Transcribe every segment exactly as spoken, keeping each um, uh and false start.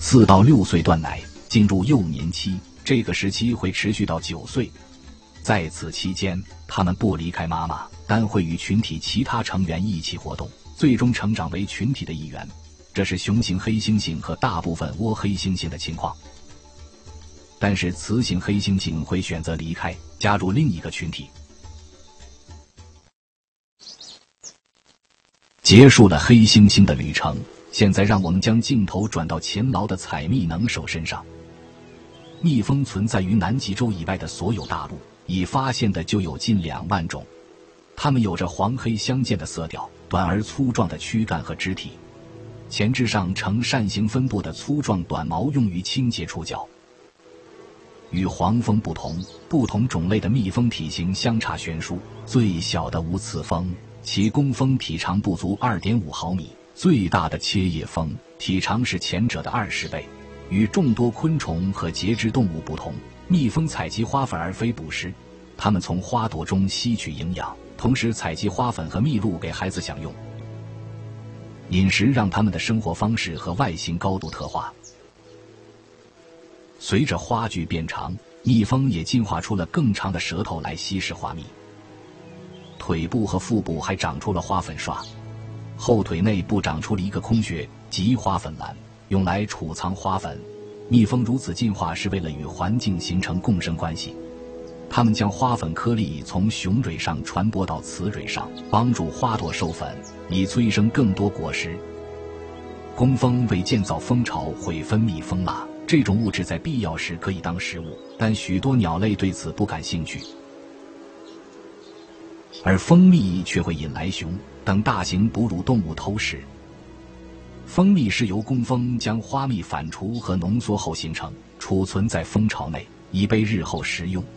四到六岁断奶，进入幼年期，这个时期会持续到九岁。在此期间，它们不离开妈妈，但会与群体其他成员一起活动，最终成长为群体的一员。这是雄性黑猩猩和大部分倭黑猩猩的情况。但是雌性黑猩猩会选择离开，加入另一个群体。结束了黑猩猩的旅程，现在让我们将镜头转到勤劳的采蜜能手身上。蜜蜂存在于南极洲以外的所有大陆，已发现的就有近两万种。它们有着黄黑相间的色调，短而粗壮的躯干和肢体，前肢上呈扇形分布的粗壮短毛用于清洁触角。与黄蜂不同，不同种类的蜜蜂体型相差悬殊。最小的无刺蜂，其工蜂体长不足 二点五毫米，最大的切叶蜂体长是前者的二十倍。与众多昆虫和节肢动物不同，蜜蜂采集花粉而非捕食，它们从花朵中吸取营养，同时采集花粉和蜜露给孩子享用。饮食让它们的生活方式和外形高度特化。随着花距变长，蜜蜂也进化出了更长的舌头来吸食花蜜。腿部和腹部还长出了花粉刷，后腿内部长出了一个空穴，即花粉篮，用来储藏花粉。蜜蜂如此进化是为了与环境形成共生关系。它们将花粉颗粒从雄蕊上传播到雌蕊上，帮助花朵授粉，以催生更多果实。工蜂为建造蜂巢会分泌蜂蜡，这种物质在必要时可以当食物，但许多鸟类对此不感兴趣。而蜂蜜却会引来熊等大型哺乳动物偷食。蜂蜜是由工蜂将花蜜反刍和浓缩后形成，储存在蜂巢内，以备日后食用。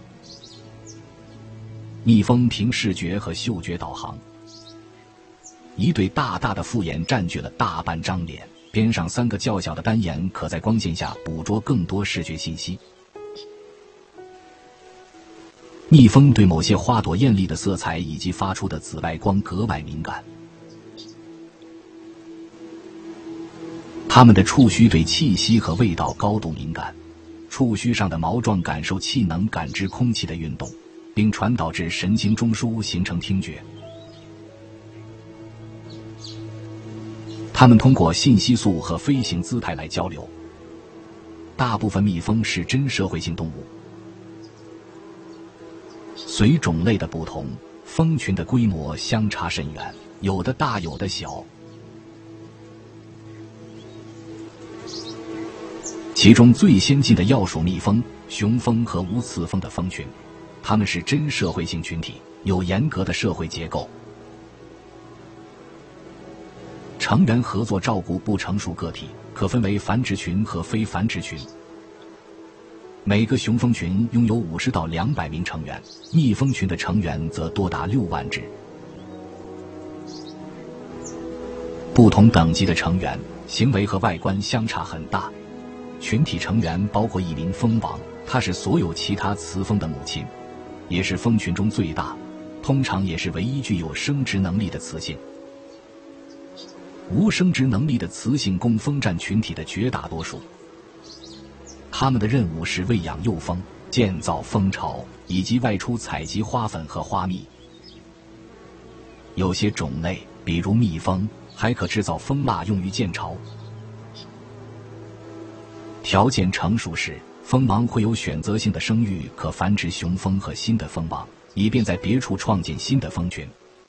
蜜蜂凭视觉和嗅觉导航，一对大大的复眼占据了大半张脸，边上三个较小的单眼可在光线下捕捉更多视觉信息。蜜蜂对某些花朵艳丽的色彩以及发出的紫外光格外敏感，它们的触须对气息和味道高度敏感，触须上的毛状感受器能感知空气的运动，并传导至神经中枢形成听觉。它们通过信息素和飞行姿态来交流。大部分蜜蜂是真社会性动物。随种类的不同，蜂群的规模相差甚远，有的大有的小。其中最先进的要数蜜蜂、雄蜂和无刺蜂的蜂群，它们是真社会性群体，有严格的社会结构，成员合作照顾不成熟个体，可分为繁殖群和非繁殖群。每个雄蜂群拥有五十到两百名成员，蜜蜂群的成员则多达六万只。不同等级的成员，行为和外观相差很大。群体成员包括一名蜂王，它是所有其他雌蜂的母亲，也是蜂群中最大，通常也是唯一具有生殖能力的雌性。无生殖能力的雌性工蜂占群体的绝大多数。他们的任务是喂养幼蜂、建造蜂巢，以及外出采集花粉和花蜜。有些种类，比如蜜蜂，还可制造蜂蜡用于建巢。条件成熟时，蜂王会有选择性的生育，可繁殖雄蜂和新的蜂王，以便在别处创建新的蜂群。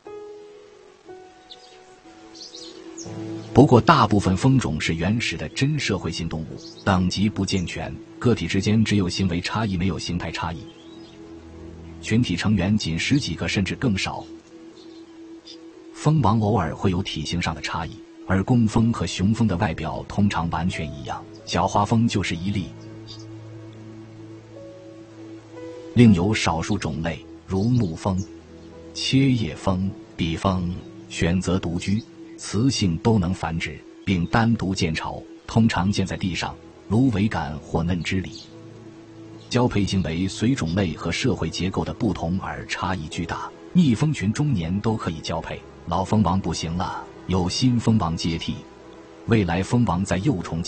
不过大部分蜂种是原始的真社会性动物，等级不健全，个体之间只有行为差异，没有形态差异。群体成员仅十几个甚至更少。蜂王偶尔会有体型上的差异，而工蜂和雄蜂的外表通常完全一样，小花蜂就是一例。另有少数种类，如木蜂、切叶蜂、笔蜂，选择独居，雌性都能繁殖，并单独建巢，通常建在地上，芦苇杆或嫩枝里。交配行为随种类和社会结构的不同而差异巨大。蜜蜂群终年都可以交配，老蜂王不行了，有新蜂王接替。未来蜂王在幼虫